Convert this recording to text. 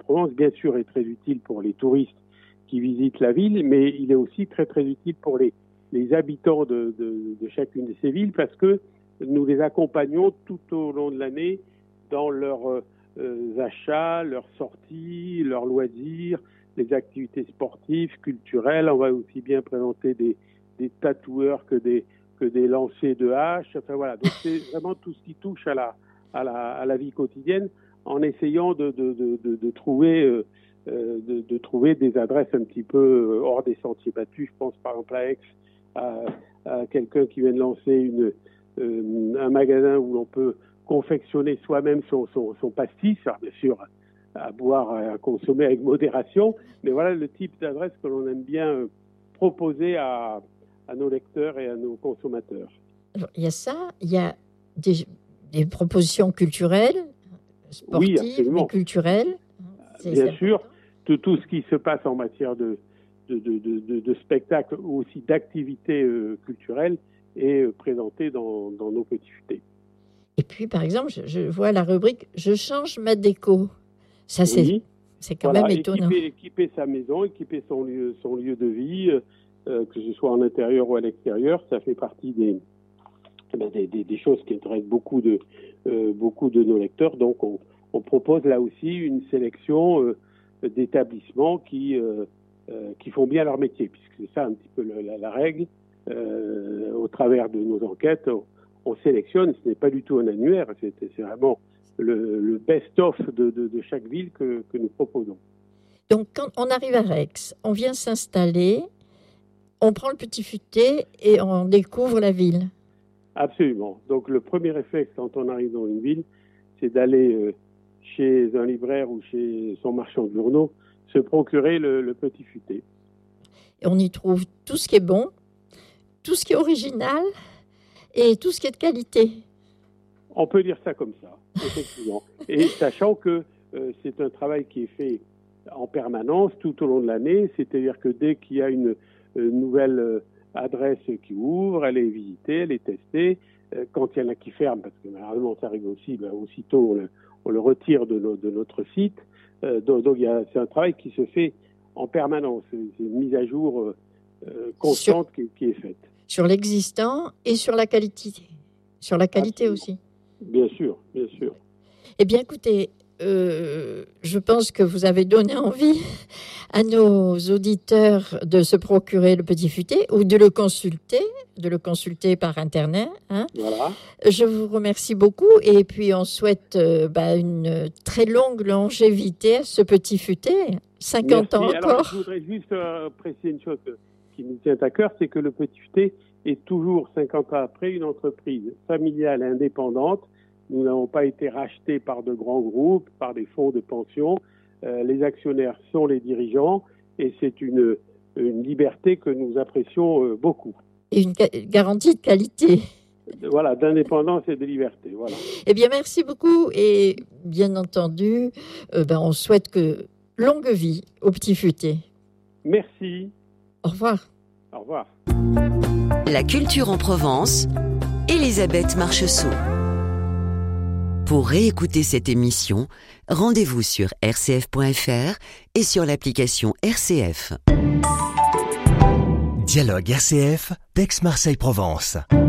Marseille-Provence, bien sûr, est très utile pour les touristes qui visitent la ville, mais il est aussi très très utile pour les habitants de chacune de ces villes, parce que nous les accompagnons tout au long de l'année dans leurs achats, leurs sorties, leurs loisirs, les activités sportives, culturelles. On va aussi bien présenter des tatoueurs que des lancers de haches. Enfin voilà, donc c'est vraiment tout ce qui touche à la vie quotidienne, en essayant de trouver des adresses un petit peu hors des sentiers battus. Je pense par exemple à Aix, à quelqu'un qui vient de lancer un magasin où l'on peut confectionner soi-même son pastis, bien sûr à boire, à consommer avec modération, mais voilà le type d'adresse que l'on aime bien proposer à nos lecteurs et à nos consommateurs. Alors, il y a ça, il y a des propositions culturelles, sportives, mais culturelles. Bien sûr, tout ce qui se passe en matière de spectacle ou aussi d'activités culturelles est présenté dans nos petits futés. Et puis, par exemple, je vois la rubrique « Je change ma déco ». Ça, c'est quand même étonnant. Équiper sa maison, équiper son lieu de vie, que ce soit en intérieur ou à l'extérieur, ça fait partie des choses qui intéressent beaucoup de nos lecteurs. Donc, on propose là aussi une sélection d'établissements qui font bien leur métier, puisque c'est ça un petit peu la règle. Au travers de nos enquêtes, on sélectionne, ce n'est pas du tout un annuaire, c'est vraiment le best-of de chaque ville que nous proposons. Donc, quand on arrive à Aix, on vient s'installer, on prend le petit futé et on découvre la ville. Absolument. Donc, le premier réflexe quand on arrive dans une ville, c'est d'aller chez un libraire ou chez son marchand de journaux, se procurer le petit futé. Et on y trouve tout ce qui est bon, tout ce qui est original et tout ce qui est de qualité. On peut dire ça comme ça, effectivement. Et sachant que c'est un travail qui est fait en permanence tout au long de l'année, c'est-à-dire que dès qu'il y a une nouvelle adresse qui ouvre, elle est visitée, elle est testée. Quand il y en a qui ferment, parce que malheureusement ça arrive aussi, aussitôt on le retire de notre site. Donc c'est un travail qui se fait en permanence. C'est une mise à jour constante qui est faite. Sur l'existant et sur la qualité. Sur la qualité aussi. Bien sûr, bien sûr. Eh bien, écoutez, je pense que vous avez donné envie à nos auditeurs de se procurer le petit futé ou de le consulter par Internet. Hein. Voilà. Je vous remercie beaucoup et puis on souhaite une très longue longévité à ce petit futé. 50 ans encore. Alors, je voudrais juste préciser une chose qui nous tient à cœur, c'est que le petit futé est toujours 50 ans après une entreprise familiale et indépendante. Nous n'avons pas été rachetés par de grands groupes, par des fonds de pension. Les actionnaires sont les dirigeants et c'est une liberté que nous apprécions beaucoup. Et une garantie de qualité. Voilà, d'indépendance et de liberté. Voilà. Eh bien, merci beaucoup et bien entendu, on souhaite que longue vie au petit futé. Merci. Au revoir. Au revoir. La culture en Provence, Elisabeth Marcheseau. Pour réécouter cette émission, rendez-vous sur rcf.fr et sur l'application RCF. Dialogue RCF d'Aix-Marseille-Provence.